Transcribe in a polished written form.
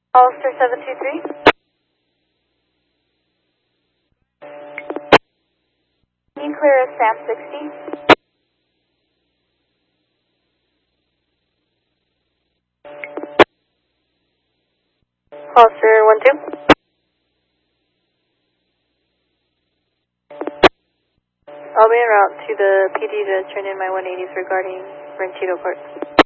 Hollister 723. Can you clear a SAM 60? Hollister 12. I'll be en route to the PD to turn in my 180s regarding Ranchito Court.